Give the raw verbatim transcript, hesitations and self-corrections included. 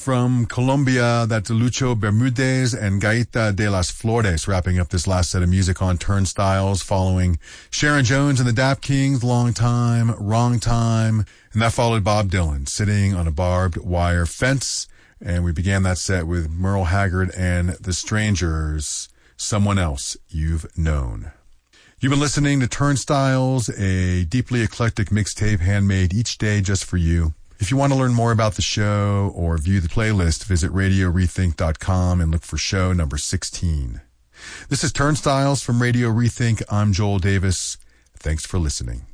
From Colombia, that's Lucho Bermudez and Gaita de las Flores, wrapping up this last set of music on Turnstiles, following Sharon Jones and the Dap Kings, Long Time, Wrong Time, and that followed Bob Dylan, Sitting on a Barbed Wire Fence, and we began that set with Merle Haggard and The Strangers, Someone Else You've Known. You've been listening to Turnstiles, a deeply eclectic mixtape handmade each day just for you. If you want to learn more about the show or view the playlist, visit radio rethink dot com and look for show number sixteen. This is Turnstiles from Radio Rethink. I'm Joel Davis. Thanks for listening.